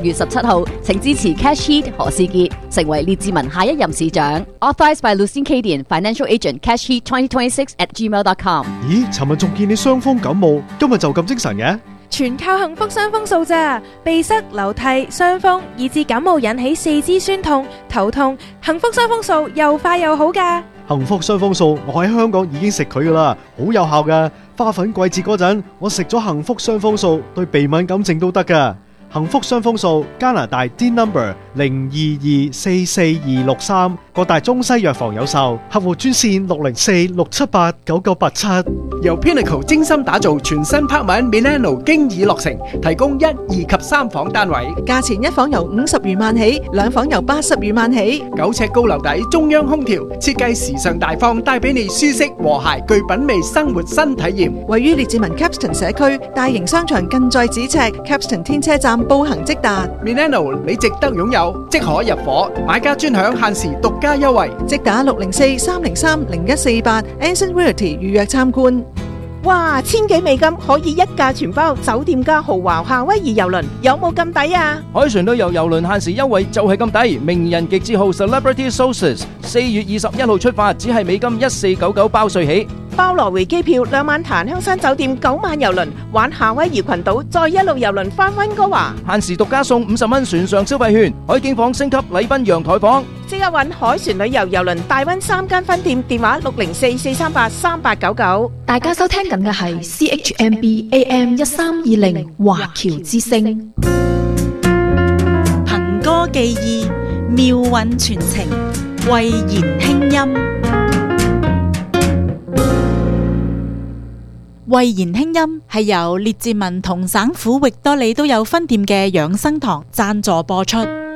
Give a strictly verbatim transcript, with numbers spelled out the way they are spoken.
月十七號，請支持 Cash Heat 何士傑成為列治文下一任市長。Authorized by Lucien Cadian, Financial Agent, Cash Heat twenty twenty-six at gmail dot com。 咦，尋日仲見你傷風感冒，今日就咁精神嘅？ 全靠幸福傷風素咋，鼻塞、流涕、傷風，以至感冒引起四肢酸痛、頭痛，幸福傷風素又快又好噶。 幸福傷風素，我喺香港已經食佢噶啦，好有效噶。花粉季節嗰陣，我食咗幸福傷風素，對鼻敏感症都得噶。幸福傷風素，加拿大 D number 零二二四四二六三，各大中西藥房有售，客戶專線六零四六七八九九八七。 由 Pinnacle 精心打造全新拍賣 Milano 經已落成，提供一、二及三房單位， 價錢一房由五十餘萬起，兩房由八十餘萬起。 九尺高樓底，中央空調，設計時尚大方，帶俾你舒適和諧具品味生活新體驗。 位於列治文 Capston 社區，大型商場近在咫尺 ，Capston 天車站步行即達。 Milano 你值得擁有，即可入伙，買家專享限時獨家優惠， 即打六零四三零三零一四八 Anson Realty 預約參觀。 哇，千幾美金可以一價全包，酒店加豪華夏威夷郵輪，有冇咁抵啊？ 海船都有郵輪限時優惠，就係咁抵。名人極致號 Celebrity Sources 四月二十一號出發，只係美金一四九九包稅起， 包來回機票，兩晚檀香山酒店，九晚郵輪玩夏威夷群島，再一路郵輪翻溫哥華。 限時獨家送五十蚊船上消費券，海景房升級禮賓陽台房。 即刻搵海船旅遊郵輪大溫三間分店，電話六零四四三八三八九九。 大家收聽緊嘅係 C H M B A M 一三二零華僑之聲， 憑歌寄意，妙韻傳情，慧言輕音。慧言輕音係由列治文同省府域多利都有分店嘅養生堂贊助播出。